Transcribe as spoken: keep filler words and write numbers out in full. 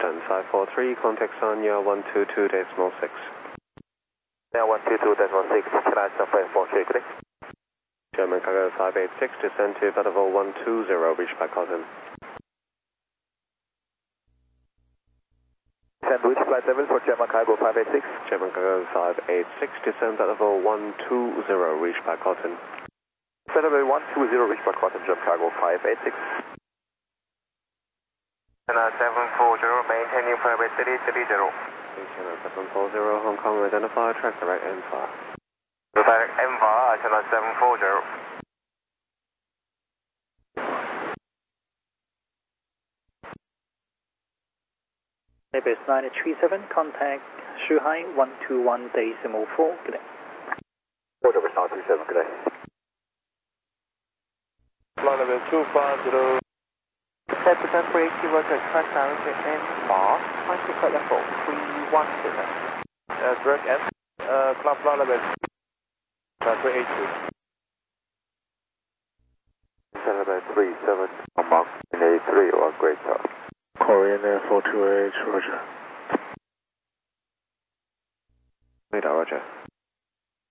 Japan five four three, contacts on your one two two decimal six. Now one two two decimal six, Chennai five four three, good day. German Cargo five eight six, descend to level one two zero, reach by Cotton. Sandwich flight level for German Cargo five eight six. German Cargo five eight six, descend at level one two zero, reach by Cotton. Level one two zero, reach by Cotton, German Cargo five eight six. Chennai seven four zero, maintaining private thirty thirty. Chennai seven four zero, Hong Kong, identify, track direct M V A. Direct M V A, Chennai seven four zero. Airbus nine three seven, contact Shuhai one two one decimal four, good day. Port Airbus nine three seven, good day. Flight level two five zero. Set percent for eighty, roger, express direction and bar, find to flight level three one zero. Uh, direct M, uh, flight flight level three eight two. Level three seven, Mark in A three or greater. Korean Air four two eight, roger. Radar, roger.